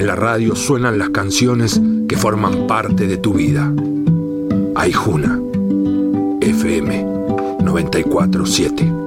En la radio suenan las canciones que forman parte de tu vida. Aijuna, FM 94.7.